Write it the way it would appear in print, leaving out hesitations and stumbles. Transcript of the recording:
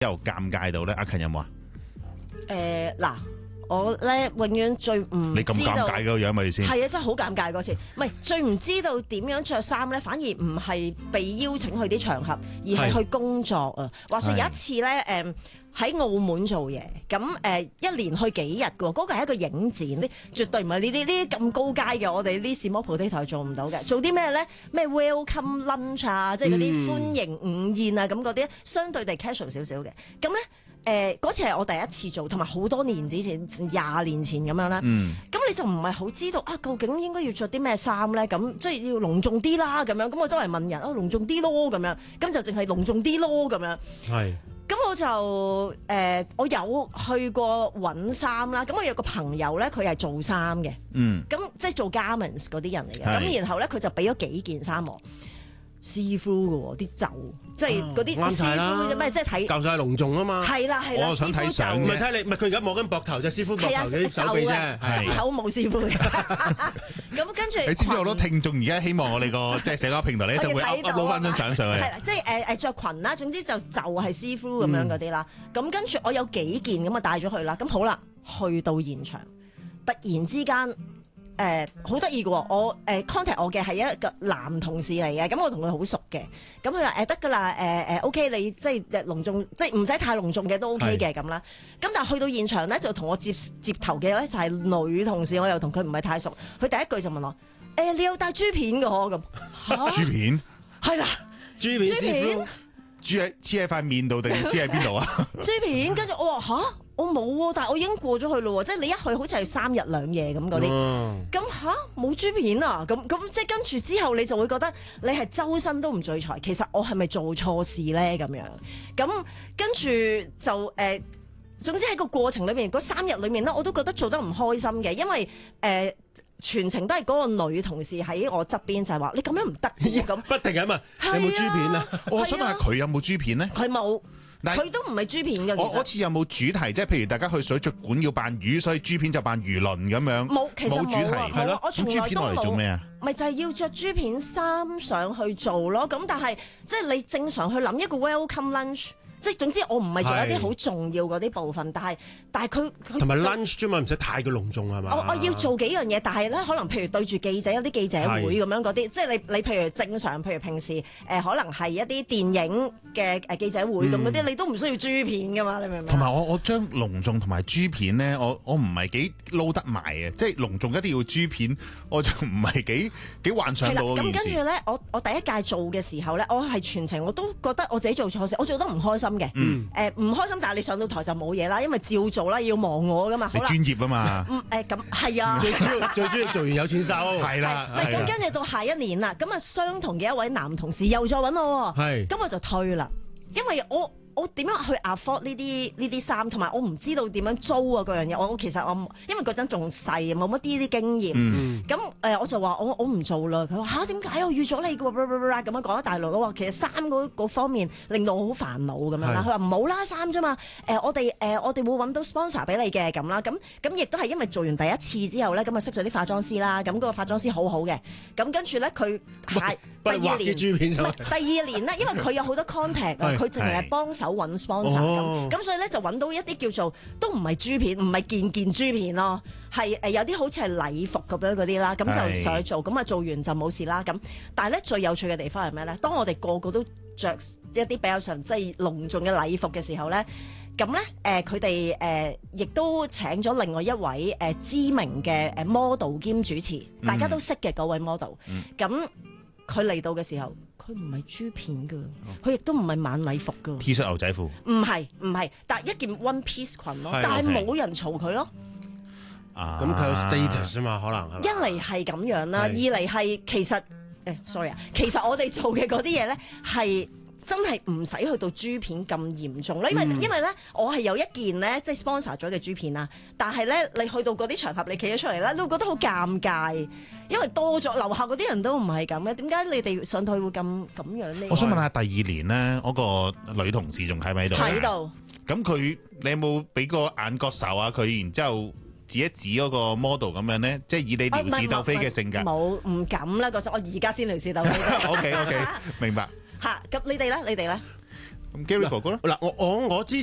又尷尬到咧？阿勤有冇啊？ 嗱，我咧永遠最唔你咁尷知道尬嘅個樣咪先？ 係啊，真係好尷尬嗰次。唔係最唔知道點樣着衫咧，反而唔係被邀請去啲場合，而係去工作啊。話說有一次咧，喺澳門做嘢，咁一連去幾日嘅喎，嗰個係一個影展，絕對唔係呢啲咁高階嘅，我哋啲 small potato 做唔到嘅。做啲咩咧？咩 welcome lunch 啊，即係嗰啲歡迎午宴啊，咁嗰啲相對地 casual 少少嘅。咁咧嗰次係我第一次做，同埋好多年之前，20年前咁樣啦。咁你就唔係好知道啊，究竟應該要着啲咩衫咧？咁即係要隆重啲啦，咁樣。咁我周圍問人，隆重啲咯，咁樣。咁就淨係隆重啲咯，咁樣。 係。 咁我就我有去過揾衫啦。咁我有個朋友咧，佢係做衫嘅，咁即係做 garments 嗰啲人嚟嘅。咁然後咧，佢就俾咗幾件衫我。師傅嘅喎，啲袖即係嗰啲師傅咩？即係睇夠晒隆重啊嘛！ 係啦， 我想睇相唔係睇你，唔係佢而家摸緊膊頭啫，師傅膊頭啲手臂啫， 心口冇師傅嘅。咁跟住， 你知唔知好多聽眾而家希望我哋個即係社交平台咧就會 upload 翻張相上去？ 係啦，即係着裙啦，總之就係師傅咁樣嗰啲啦。咁跟住我有幾件咁啊帶咗去啦。咁好啦，去到現場，突然之間。好得意嘅喎，我contact 我嘅係一個男同事嚟嘅，咁我同佢好熟嘅，咁佢話得㗎啦，OK 你即係隆重，即係唔使太隆重嘅都 OK 嘅咁啦。咁但係去到現場咧，就同我接頭嘅咧就係女同事，我又同佢唔係太熟，佢第一句就問我你有帶豬片嘅嗬咁？ 豬片係啦， 豬片師傅。 黐喺塊面度定黐喺邊度啊？ 豬片，跟住我話吓，我冇喎，但係我已經過咗去咯喎，即係你一去好似係3日2夜咁嗰啲，咁冇豬片啊，咁即係跟住之後你就會覺得你係周身都唔聚財，其實我係咪做錯事咧咁樣？咁跟住就總之喺個過程裏面嗰3日裏面咧，我都覺得做得唔開心嘅，因為全程都係嗰個女同事喺我側邊就係話你咁樣唔得咁， 不停咁啊！有冇豬片啊？ 我想問下佢有冇豬片咧？ 佢冇，佢都唔係豬片嘅。 我似有冇主題？即係譬如大家去水族館要扮魚，所以豬片就扮魚鱗咁樣。 冇，其實冇主題係咯。 我從來都冇。 豬片攞嚟做咩啊？ 咪就係要着豬片衫上去做咯。咁但係即係你正常去諗一個 welcome lunch。即係總之，我唔係做一啲好重要嗰啲部分，但係佢同埋 lunch 啫嘛，唔使太過隆重係嘛？ 我要做幾樣嘢，但係咧可能譬如對住記者有啲記者會咁樣嗰啲，即係你譬如正常，譬如平時可能係一啲電影嘅記者會咁嗰啲，你都唔需要豬片噶嘛，你明唔明？ 同埋我將隆重同埋豬片咧，我唔係幾撈得埋嘅，即係隆重一定要豬片，我就唔係幾幻想到嗰件事。 咁跟住咧，我第一屆做嘅時候咧，我係全程我都覺得我自己做錯事，我做得唔開心。嘅，唔開心，但係你上到台就冇嘢啦，因為照做啦，要望我噶嘛， 你專業啊嘛， 咁係啊， 最主要做完有錢收， 係啦， 咁跟住到下一年啦，咁啊相同嘅一位男同事又再揾我，咁我就退啦，因為我點樣去 afford 呢啲衫，同埋我唔知道點樣租啊嗰樣嘢。我其實因為嗰陣仲細，冇乜啲經驗。咁我就話我唔做啦。佢話點解我預咗你嘅喎？咁樣講一大輪。我話其實衫嗰方面令到我好煩惱咁樣啦。佢話唔好啦，衫啫嘛。我哋會揾到 sponsor 俾你嘅咁啦。咁亦都係因為做完第一次之後咧，咁啊識咗啲化妝師啦。咁嗰個化妝師好好嘅。咁跟住咧佢係第二年咧，因為佢有好多 contact 啊，佢淨係幫手揾 sponsor 咁所以咧就揾到一啲叫做都唔係豬片，唔係件豬片咯，係有啲好似係禮服咁樣嗰啲啦，咁就上去做，咁啊做完就冇事啦。咁但係咧最有趣嘅地方係咩咧？當我哋個個都着一啲比較上即係隆重嘅禮服嘅時候咧，咁咧佢哋亦都請咗另外一位知名嘅model 兼主持，大家都識嘅嗰位 model，咁佢嚟到嘅時候。佢唔係豬片噶，佢亦都唔係晚禮服噶 ，T 恤牛仔褲， 唔係，但係一件 one piece 裙咯，但係冇人嘈佢咯。 咁佢有 status 啊嘛，可能係。 一嚟係咁樣啦，二嚟係其實，sorry 啊，其實我哋做嘅嗰啲嘢咧係。真係唔使去到豬片咁嚴重啦，因為咧，我係有一件咧，即係 sponsor 咗嘅豬片啦。但係咧，你去到嗰啲場合，你企咗出嚟咧，你會覺得好尷尬，因為多咗樓下嗰啲人都唔係咁嘅。點解你哋上台會咁樣呢？ 我想問下第二年咧，嗰個女同事仲喺咪喺度？ 喺度。 咁你有冇俾個眼角睄下佢，然之後指一指嗰個 model 咁樣咧？即係以你撩事鬥非嘅性格。 冇，唔敢啦，嗰陣我而家先撩事鬥非。 OK，明白。 咁你哋咧？ 咁 Gary 哥哥咧？ 嗱，我之